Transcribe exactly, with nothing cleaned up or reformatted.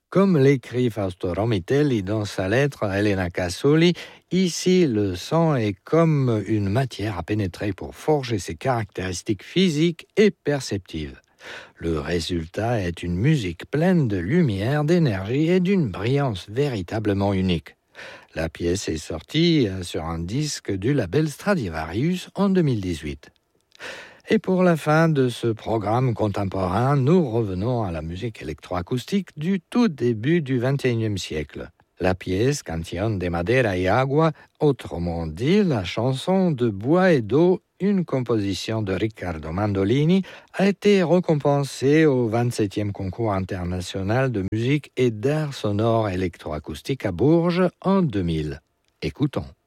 Comme l'écrit Fausto Romitelli dans sa lettre à Elena Casoli, ici le son est comme une matière à pénétrer pour forger ses caractéristiques physiques et perceptives. Le résultat est une musique pleine de lumière, d'énergie et d'une brillance véritablement unique. La pièce est sortie sur un disque du label Stradivarius en deux mille dix-huit. Et pour la fin de ce programme contemporain, nous revenons à la musique électroacoustique du tout début du vingt et unième siècle. La pièce Canción de Madera y Agua, autrement dit la chanson de bois et d'eau, une composition de Riccardo Mandolini, a été récompensée au vingt-septième concours international de musique et d'art sonore électroacoustique à Bourges en deux mille. Écoutons.